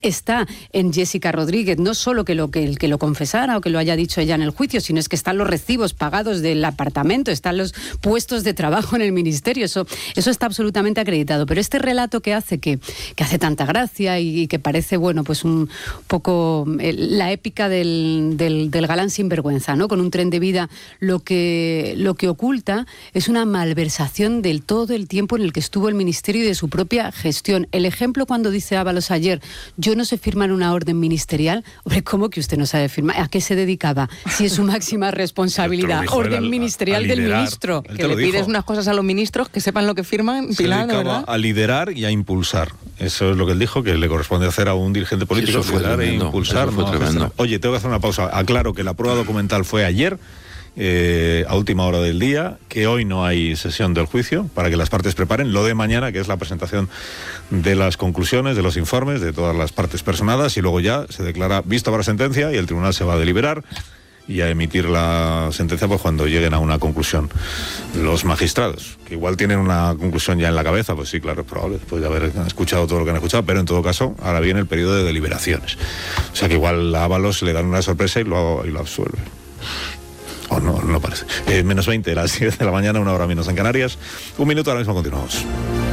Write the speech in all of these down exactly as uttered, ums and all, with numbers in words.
está en Jessica Rodríguez, no solo que lo que el que lo confesara o que lo haya dicho ella en el juicio, sino es que están los recibos pagados del apartamento, están los puestos de trabajo en el ministerio, eso, eso está absolutamente acreditado. Pero este relato que hace que, que hace tanta gracia y, y que parece, bueno, pues un poco eh, la épica del, del, del galán sinvergüenza, ¿no? Con un tren de vida, lo que, lo que oculta es una malversación del todo el tiempo en el que estuvo el ministerio y de su propia gestión. El ejemplo cuando dice Ábalos ayer, yo no sé firmar una orden ministerial. Hombre, ¿cómo que usted no sabe firmar? ¿A qué se dedicaba? Si es su máxima responsabilidad. Orden ministerial del ministro. Que le pides unas cosas a los ministros que sepan lo que firman, se Pilar, dedicaba ¿verdad? a liderar y a impulsar. Eso es lo que él dijo, que le corresponde hacer a un dirigente político, sí, liderar e impulsar. Eso fue ¿no? tremendo. Oye, tengo que hacer una pausa. Aclaro que la prueba documental fue ayer, Eh, a última hora del día, que hoy no hay sesión del juicio para que las partes preparen lo de mañana, que es la presentación de las conclusiones, de los informes de todas las partes personadas, y luego ya se declara vista para sentencia y el tribunal se va a deliberar y a emitir la sentencia pues cuando lleguen a una conclusión los magistrados, que igual tienen una conclusión ya en la cabeza. Pues sí, claro, es probable, después de haber escuchado todo lo que han escuchado, pero en todo caso ahora viene el periodo de deliberaciones, o sea que igual a Ábalos le dan una sorpresa y lo, y lo absuelve. O no, no parece. Eh, menos veinte, las diez de la mañana, una hora menos en Canarias. Un minuto, ahora mismo continuamos.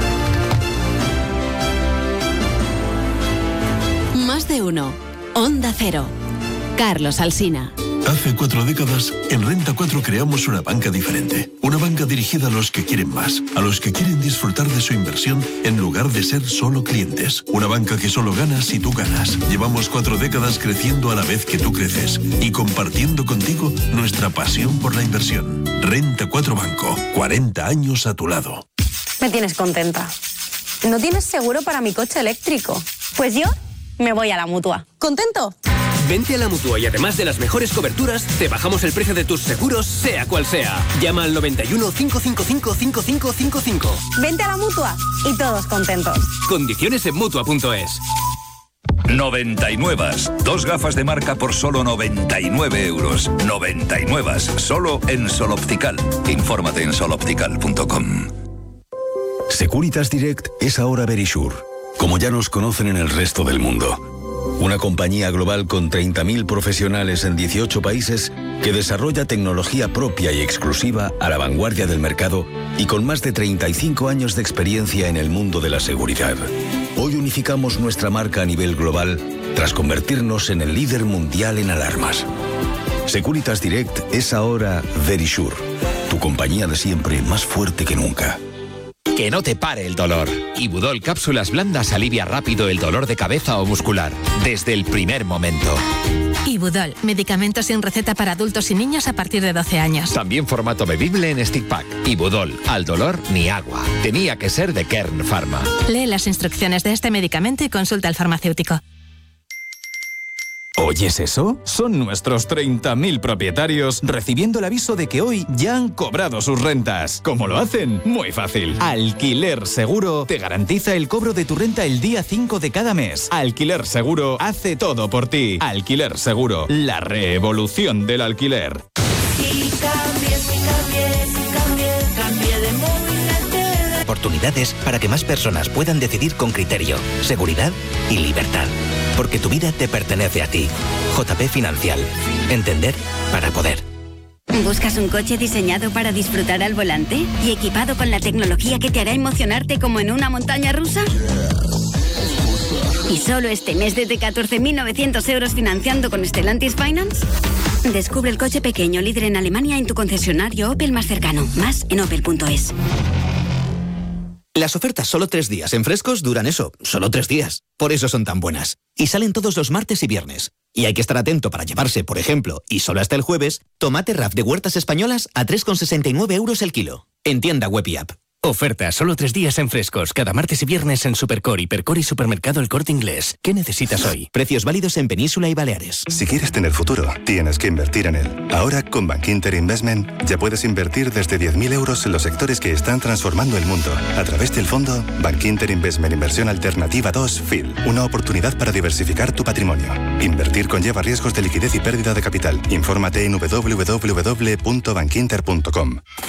Más de uno. Onda Cero. Carlos Alsina. Hace cuatro décadas, en Renta cuatro creamos una banca diferente. Una banca dirigida a los que quieren más, a los que quieren disfrutar de su inversión en lugar de ser solo clientes. Una banca que solo gana si tú ganas. Llevamos cuatro décadas creciendo a la vez que tú creces y compartiendo contigo nuestra pasión por la inversión. Renta cuatro Banco, cuarenta años a tu lado. Me tienes contenta. ¿No tienes seguro para mi coche eléctrico? Pues yo me voy a la Mutua. ¿Contento? Vente a la Mutua y además de las mejores coberturas, te bajamos el precio de tus seguros, sea cual sea. Llama al noventa y uno, cinco cinco cinco, cinco cinco cinco cinco. Vente a la Mutua y todos contentos. Condiciones en Mutua punto es. noventa y nueve. Dos gafas de marca por solo noventa y nueve euros. noventa y nueve. Solo en Sol Optical. Infórmate en sol optical punto com. Securitas Direct es ahora Verisure, como ya nos conocen en el resto del mundo. Una compañía global con treinta mil profesionales en dieciocho países que desarrolla tecnología propia y exclusiva a la vanguardia del mercado y con más de treinta y cinco años de experiencia en el mundo de la seguridad. Hoy unificamos nuestra marca a nivel global tras convertirnos en el líder mundial en alarmas. Securitas Direct es ahora Verisure, tu compañía de siempre más fuerte que nunca. Que no te pare el dolor. Ibudol Cápsulas Blandas alivia rápido el dolor de cabeza o muscular, desde el primer momento. Ibudol, medicamento sin receta para adultos y niños a partir de doce años. También formato bebible en stick pack. Ibudol, al dolor ni agua. Tenía que ser de Kern Pharma. Lee las instrucciones de este medicamento y consulta al farmacéutico. ¿Oyes eso? Son nuestros treinta mil propietarios recibiendo el aviso de que hoy ya han cobrado sus rentas. ¿Cómo lo hacen? Muy fácil. Alquiler Seguro te garantiza el cobro de tu renta el día cinco de cada mes. Alquiler Seguro hace todo por ti. Alquiler Seguro, la revolución del alquiler. Si cambies, si cambies, si cambies, cambie de móvil. Oportunidades para que más personas puedan decidir con criterio, seguridad y libertad. Porque tu vida te pertenece a ti. J P Financial. Entender para poder. ¿Buscas un coche diseñado para disfrutar al volante y equipado con la tecnología que te hará emocionarte como en una montaña rusa? ¿Y solo este mes desde catorce mil novecientos euros financiando con Stellantis Finance? Descubre el coche pequeño líder en Alemania en tu concesionario Opel más cercano. Más en opel punto es. Las ofertas solo tres días en Frescos duran eso, solo tres días. Por eso son tan buenas. Y salen todos los martes y viernes. Y hay que estar atento para llevarse, por ejemplo, y solo hasta el jueves, tomate R A F de Huertas Españolas a tres con sesenta y nueve euros el kilo. En tienda web y app. Oferta solo tres días en Frescos, cada martes y viernes en Supercore, Hipercore y Supermercado El Corte Inglés. ¿Qué necesitas hoy? Precios válidos en Península y Baleares. Si quieres tener futuro, tienes que invertir en él. Ahora, con Bankinter Investment, ya puedes invertir desde diez mil euros en los sectores que están transformando el mundo. A través del fondo Bankinter Investment Inversión Alternativa dos F I L. Una oportunidad para diversificar tu patrimonio. Invertir conlleva riesgos de liquidez y pérdida de capital. Infórmate en doble u doble u doble u punto bankinter punto com.